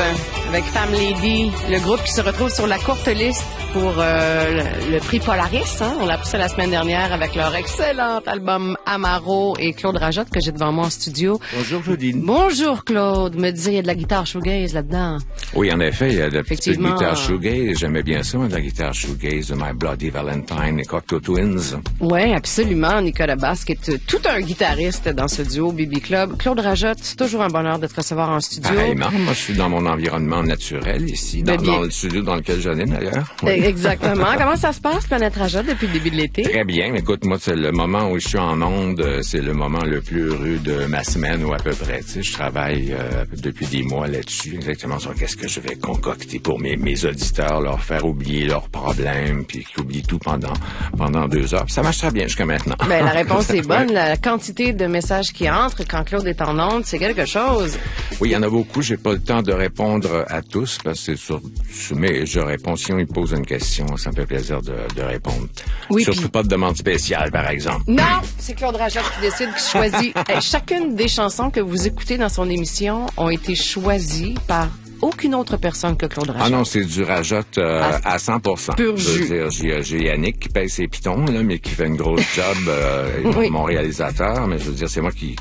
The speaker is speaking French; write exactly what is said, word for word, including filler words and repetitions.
avec Fam Lady, le groupe qui se retrouve sur la courte liste pour euh, le, le prix Polaris. Hein? On l'a poussé la semaine dernière avec leur excellent album Amaro et Claude Rajotte que j'ai devant moi en studio. Bonjour Claudine. Bonjour Claude. Me disait, il y a de la guitare shoegaze là-dedans. Oui, en effet, il y a de la petite guitare shoegaze. J'aimais bien ça, de la guitare shoegaze de My Bloody Valentine et Cocteau Twins. Oui, absolument. Nicolas Basque est tout un guitariste dans ce duo B B Club. Claude Rajotte, c'est toujours un bonheur de te recevoir en studio. Pareillement. Moi, je suis dans mon environnement naturel ici, dans, dans le studio dans lequel j'allais d'ailleurs. Oui. Exactement. Comment ça se passe, Planète Rajotte, depuis le début de l'été? Très bien. Écoute, moi, c'est le moment où je suis en onde, c'est le moment le plus heureux de ma semaine ou à peu près. Tu sais, je travaille euh, depuis des mois là-dessus, exactement sur qu'est-ce que je vais concocter pour mes, mes auditeurs, leur faire oublier leurs problèmes, puis qu'ils oublient tout pendant pendant deux heures. Puis ça marche très bien jusqu'à maintenant. Ben, la réponse est bonne. La quantité de messages qui entrent quand Claude est en onde, c'est quelque chose. Oui, il y en a beaucoup. J'ai pas le temps de répondre à tous parce que c'est sur, mais je réponds si on me pose une question. Ça me fait plaisir de, de répondre. Oui, surtout puis... pas de demande spéciale, par exemple. Non, c'est Claude Rajotte qui décide, qui choisit. Chacune des chansons que vous écoutez dans son émission ont été choisies par aucune autre personne que Claude Rajotte. Ah non, c'est du Rajotte euh, à, à cent pour cent. Pur je veux jus. dire, j'ai, j'ai Yannick qui paye ses pitons, là, mais qui fait une grosse job, euh, oui. Mon réalisateur, mais je veux dire, c'est moi qui,